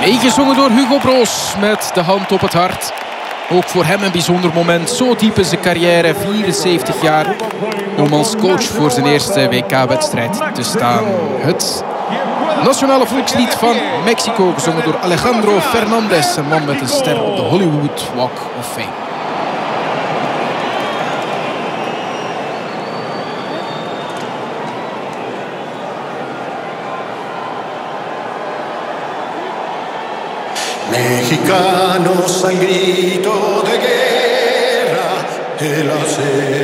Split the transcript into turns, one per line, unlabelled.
Meegezongen door Hugo Broos met De Hand op het Hart. Ook voor hem een bijzonder moment. Zo diep in zijn carrière, 74 jaar. Om als coach voor zijn eerste WK-wedstrijd te staan. Het nationale volkslied van Mexico, gezongen door Alejandro Fernandez. Een man met een ster op de Hollywood Walk of Fame.
Mexicanos al grito de guerra, el acero.